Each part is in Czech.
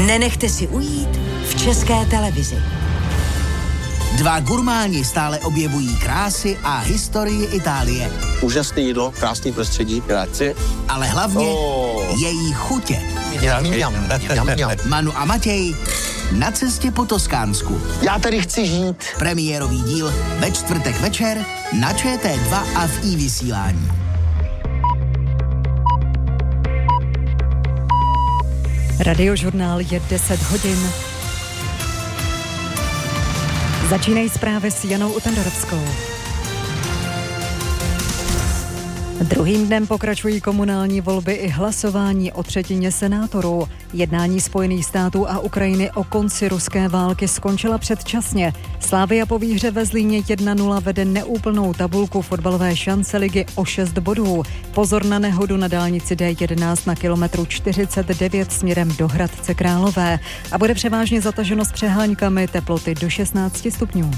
Nenechte si ujít v České televizi. Dva gurmáni stále objevují krásy a historii Itálie. Úžasné jídlo, krásný prostředí, grazie. Ale hlavně její chutě. Manu a Matěj na cestě po Toskánsku. Já tady chci žít. Premiérový díl ve čtvrtek večer na ČT2 a v iVysílání. Radiožurnál je 10 hodin. Začínají zprávy s Janou Utendorovskou. Druhým dnem pokračují komunální volby i hlasování o třetině senátorů. Jednání Spojených států a Ukrajiny o konci ruské války skončila předčasně. Slavia po výhře ve Zlíně 1-0 vede neúplnou tabulku fotbalové šance ligy o 6 bodů. Pozor na nehodu na dálnici D11 na kilometru 49 směrem do Hradce Králové. A bude převážně zataženo s přeháňkami, teploty do 16 stupňů.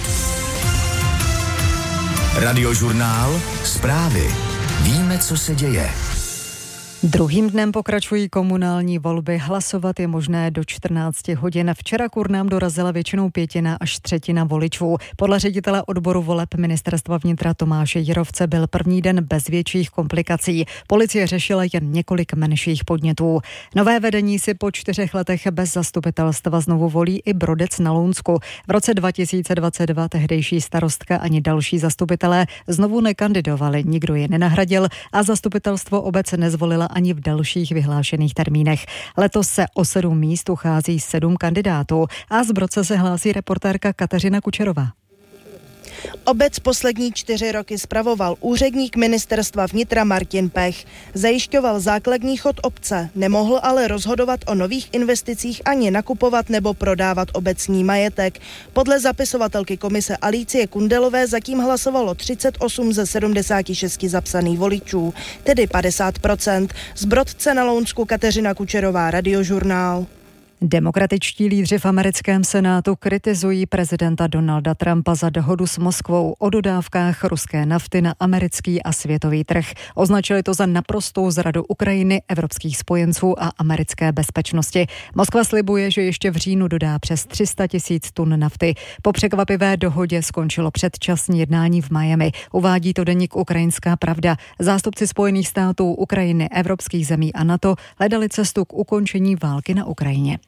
Radiožurnál, zprávy. Víme, co se děje. Druhým dnem pokračují komunální volby. Hlasovat je možné do 14 hodin. Včera k urnám dorazila většinou 1/5 až 1/3 voličů. Podle ředitele odboru voleb Ministerstva vnitra Tomáše Jirovce byl první den bez větších komplikací. Policie řešila jen několik menších podnětů. Nové vedení si po 4 letech bez zastupitelstva znovu volí i Brodec na Lounsku. V roce 2022 tehdejší starostka ani další zastupitelé znovu nekandidovali, nikdo je nenahradil a zastupitelstvo obec nezvolila ani v dalších vyhlášených termínech. Letos se o 7 míst uchází 7 kandidátů a z Brodce se hlásí reportérka Kateřina Kučerová. Obec poslední 4 roky spravoval úředník Ministerstva vnitra Martin Pech. Zajišťoval základní chod obce, nemohl ale rozhodovat o nových investicích ani nakupovat nebo prodávat obecní majetek. Podle zapisovatelky komise Alicie Kundelové zatím hlasovalo 38 ze 76 zapsaných voličů, tedy 50%. Z Brodce na Lounsku Kateřina Kučerová, Radiožurnál. Demokratičtí lídři v americkém senátu kritizují prezidenta Donalda Trumpa za dohodu s Moskvou o dodávkách ruské nafty na americký a světový trh. Označili to za naprostou zradu Ukrajiny, evropských spojenců a americké bezpečnosti. Moskva slibuje, že ještě v říjnu dodá přes 300 000 tun nafty. Po překvapivé dohodě skončilo předčasné jednání v Miami. Uvádí to deník Ukrajinská pravda. Zástupci Spojených států, Ukrajiny, evropských zemí a NATO hledali cestu k ukončení války na Ukrajině.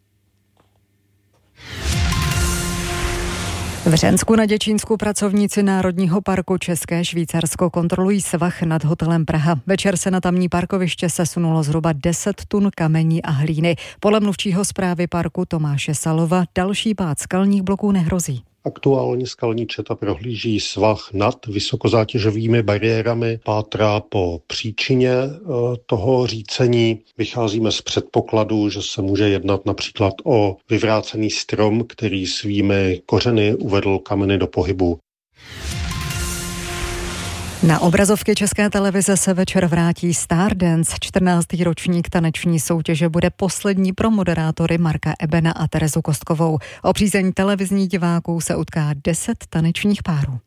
V Řensku na Děčínsku pracovníci Národního parku České Švýcarsko kontrolují svah nad hotelem Praha. Večer se na tamní parkoviště sesunulo zhruba 10 tun kamení a hlíny. Podle mluvčího správy parku Tomáše Salova další pád skalních bloků nehrozí. Aktuálně skalní četa prohlíží svah nad vysokozátěžovými bariérami, pátrá po příčině toho řícení. Vycházíme z předpokladu, že se může jednat například o vyvrácený strom, který svými kořeny uvedl kameny do pohybu. Na obrazovky České televize se večer vrátí Stardance. 14. ročník taneční soutěže bude poslední pro moderátory Marka Ebena a Terezu Kostkovou. O přízeň televizních diváků se utká 10 tanečních párů.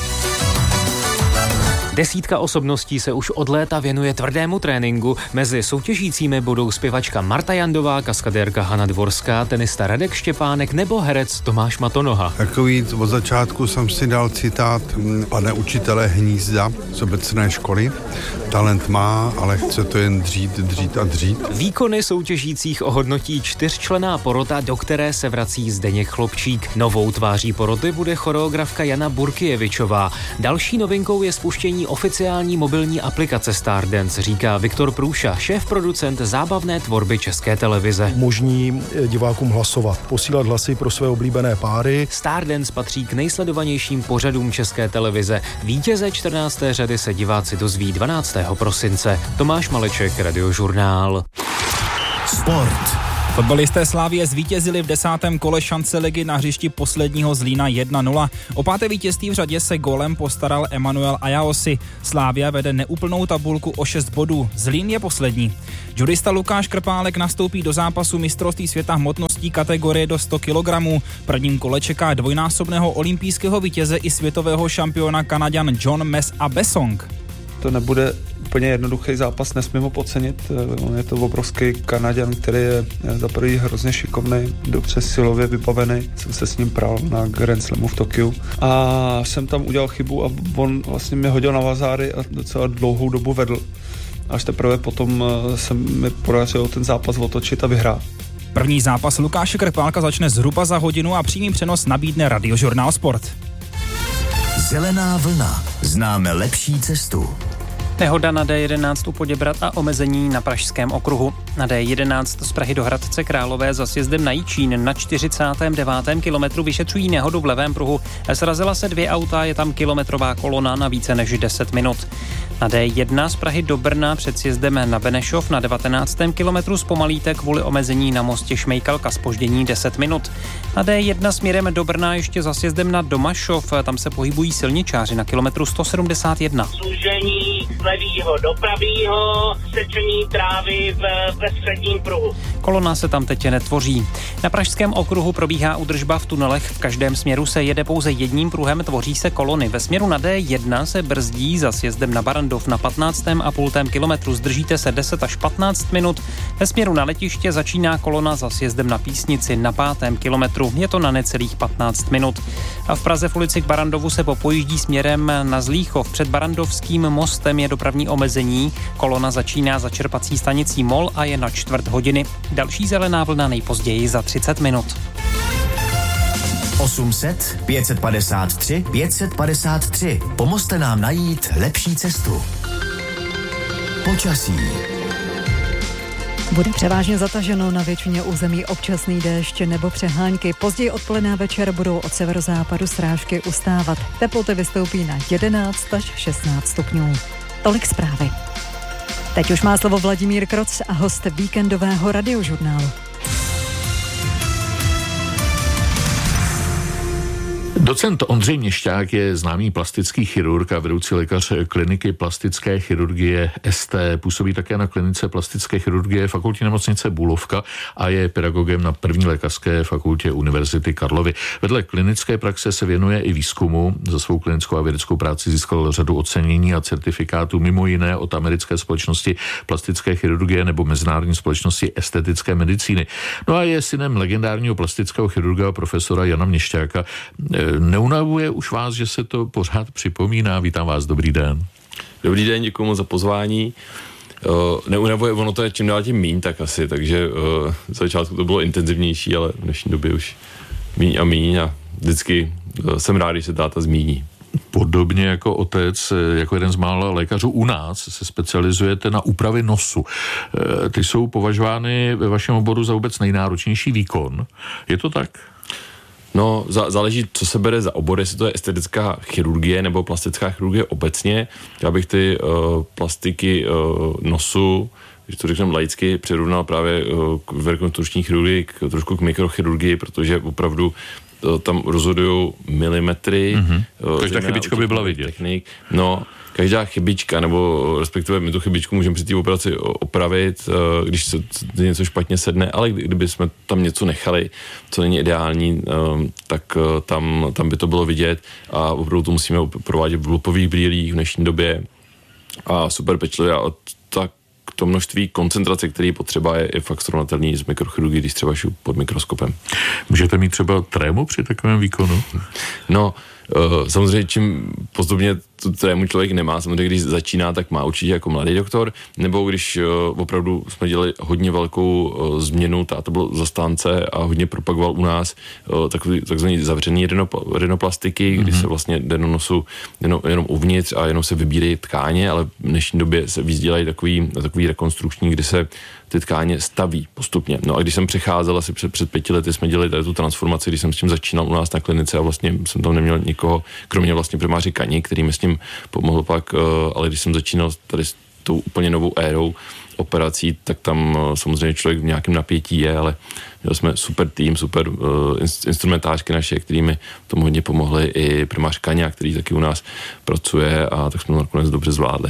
Desítka osobností se už od léta věnuje tvrdému tréninku. Mezi soutěžícími budou zpěvačka Marta Jandová, kaskadérka Hana Dvorská, tenista Radek Štěpánek nebo herec Tomáš Matonoha. Takový od začátku jsem si dal citát pane učitele Hnízda z obecné školy. Talent má, ale chce to jen dřít a dřít. Výkony soutěžících ohodnotí 4členná porota, do které se vrací Zdeněk Chlopčík. Novou tváří poroty bude choreografka Jana Burkijevičová. Další novinkou je spuštění oficiální mobilní aplikace Stardance, říká Viktor Průša, šéf-producent zábavné tvorby České televize. Umožní divákům hlasovat, posílat hlasy pro své oblíbené páry. Stardance patří k nejsledovanějším pořadům České televize. Vítěze 14. řady se diváci dozví 12. prosince. Tomáš Maleček, Radiožurnál. Sport. Fotbalisté Slavie zvítězili v 10. kole šance ligy na hřišti posledního Zlína 1-0. O 5. vítězství v řadě se gólem postaral Emanuel Ayaosi. Slavia vede neúplnou tabulku o 6 bodů. Zlín je poslední. Judista Lukáš Krpálek nastoupí do zápasu mistrovství světa hmotností kategorie do 100 kg. V prvním kole čeká dvojnásobného olympijského vítěze i světového šampiona Kanaďan John Mess a Besong. to nebude úplně jednoduchý zápas, nesmím ho podcenit. On je to obrovský Kanaďan, který je za prvý hrozně šikovný, dobře silově vybavený. Jsem se s ním prál na Grand Slamu v Tokiu a jsem tam udělal chybu a on vlastně mě hodil na vazáry a docela dlouhou dobu vedl. Až teprve potom se mi podařilo ten zápas otočit a vyhrát. První zápas Lukáše Krpálka začne zhruba za hodinu a přímý přenos nabídne Radiožurnál Sport. Zelená vlna. Známe lepší cestu. Nehoda na D11 u Poděbrad a omezení na Pražském okruhu. Na D11 z Prahy do Hradce Králové za sjezdem na Jičín na 49. kilometru vyšetřují nehodu v levém pruhu. Srazila se 2 auta, je tam kilometrová kolona na více než 10 minut. Na D1 z Prahy do Brna před sjezdem na Benešov na 19. kilometru zpomalíte kvůli omezení na mostě Šmejkalka, zpoždění 10 minut. Na D1 směrem do Brna ještě za sjezdem na Domašov, tam se pohybují silničáři na kilometru 171. Zúžení z levýho do pravýho, sečení trávy ve středním pruhu. Kolona se tam teď netvoří. Na Pražském okruhu probíhá údržba v tunelech, v každém směru se jede pouze jedním pruhem, tvoří se kolony. Ve směru na D1 se brzdí za sjezdem na Barandov na 15,5 kilometru, zdržíte se 10 až 15 minut. Ve směru na letiště začíná kolona za sjezdem na Písnici na 5. kilometru, je to na necelých 15 minut. A v Praze v ulici k Barandovu se popojíždí směrem na Zlíchov. Před Barandovským mostem je dopravní omezení, kolona začíná za čerpací stanicí MOL a je na 1/4 hodiny. Další zelená vlna nejpozději za 30 minut. 800 553 553. Pomozte nám najít lepší cestu. Počasí. Bude převážně zataženo, na většině území občasný déšť nebo přehánky. Později odpoledne a večer budou od severozápadu srážky ustávat. Teploty vystoupí na 11 až 16 stupňů. Tolik zprávy. Teď už má slovo Vladimír Kroc a host víkendového Radiožurnálu. Docent Ondřej Měšťák je známý plastický chirurg a vedoucí lékař kliniky plastické chirurgie ST. Působí také na klinice plastické chirurgie Fakultní nemocnice Bulovka a je pedagogem na první lékařské fakultě Univerzity Karlovy. Vedle klinické praxe se věnuje i výzkumu. Za svou klinickou a vědeckou práci získal řadu ocenění a certifikátů, mimo jiné od americké společnosti plastické chirurgie nebo mezinárodní společnosti estetické medicíny. No a je synem legendárního plastického chirurga profesora Jana Měšťáka. Neunavuje už vás, že se to pořád připomíná? Vítám vás, dobrý den. Dobrý den, děkuji moc za pozvání. Neunavuje, ono to je čím dál tím míň, tak asi, takže z začátku to bylo intenzivnější, ale v dnešní době už míň a vždycky jsem rád, když se táta zmíní. Podobně jako otec, jako jeden z mála lékařů u nás, se specializujete na úpravy nosu. Ty jsou považovány ve vašem oboru za vůbec nejnáročnější výkon. Je to tak? No, záleží, co se bere za obor, jestli to je estetická chirurgie nebo plastická chirurgie obecně. Já bych ty plastiky nosu, když to řekneme laicky, přirovnal právě k rekonstrukční chirurgii, trošku k mikrochirurgii, protože opravdu tam rozhodují milimetry. Každá chybička by byla vidět. Technik. No, každá chybička, nebo respektive my tu chybičku můžeme při té operaci opravit, když se něco špatně sedne, ale kdyby jsme tam něco nechali, co není ideální, tak tam by to bylo vidět a opravdu to musíme provádět v lupových brýlích v dnešní době a super pečlivě a tak to množství koncentrace, který je potřeba, je fakt srovnatelný s mikrochirurgií, když třeba šiju pod mikroskopem. Můžete mít třeba trému při takovém výkonu? No, samozřejmě čím postupně tu trému člověk nemá, samozřejmě když začíná, tak má určitě jako mladý doktor, nebo když opravdu jsme dělali hodně velkou změnu, táta byl zastánce a hodně propagoval u nás takzvaný zavřený rinoplastiky, kdy se vlastně jde do nosu jenom uvnitř a jenom se vybírají tkáně, ale v dnešní době se víc dělají takový rekonstrukční, kdy se ty tkáně staví postupně. No a když jsem přecházel asi před 5 lety, jsme dělali tady tu transformaci, když jsem s tím začínal u nás na klinice a vlastně jsem tam neměl nikoho, kromě vlastně primáře Kani, který mi s tím pomohl pak, ale když jsem začínal tady s tou úplně novou érou operací, tak tam samozřejmě člověk v nějakém napětí je, ale měli jsme super tým, super instrumentářky naše, který mi tomu hodně pomohli, i primář Kaňa, který taky u nás pracuje a tak jsme to nakonec dobře zvládli.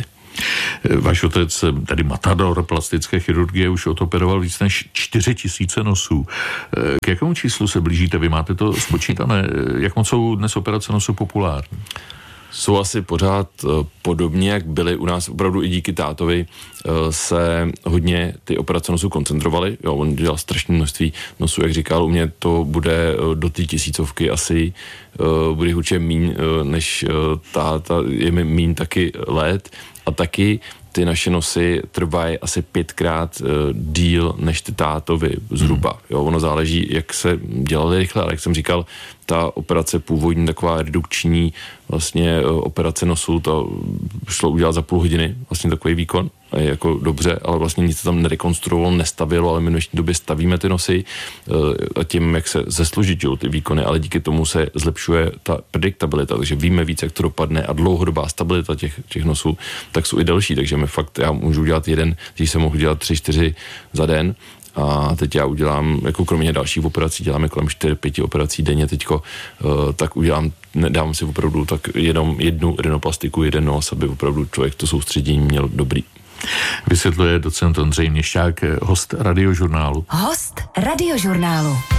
Váš otec, tedy matador plastické chirurgie, už odoperoval víc než 4 000 nosů. K jakému číslu se blížíte? Vy máte to spočítané? Jak moc jsou dnes operace nosu populární? jsou asi pořád podobně, jak byly u nás. Opravdu i díky tátovi se hodně ty operace nosu koncentrovaly. Jo, on dělal strašné množství nosů, jak říkal, u mě to bude do té 1000 asi, bude jich určitě míň, než táta, je mi míň taky let a taky ty naše nosy trvají asi 5krát díl než ty tátovi zhruba. Jo, ono záleží, jak se dělali rychle, ale jak jsem říkal, ta operace původní, taková redukční vlastně operace nosu, to šlo udělat za půl hodiny, vlastně takový výkon. A je jako dobře, ale vlastně nic se tam nerekonstruovalo, nestavilo, ale my v dnešní době stavíme ty nosy a tím, jak se zesluží ty výkony, ale díky tomu se zlepšuje ta prediktabilita, takže víme víc, jak to dopadne a dlouhodobá stabilita těch nosů, tak jsou i delší, takže my fakt, já můžu udělat jeden, když jsem mohl dělat 3-4 za den, a teď já udělám, jako kromě dalších operací, děláme kolem 4-5 operací denně teďko, tak udělám, dám si opravdu tak jenom jednu rinoplastiku, jeden nos, aby opravdu člověk to soustředění měl dobrý. Vysvětluje docent Ondřej Měšťák, host Radiožurnálu. Host Radiožurnálu.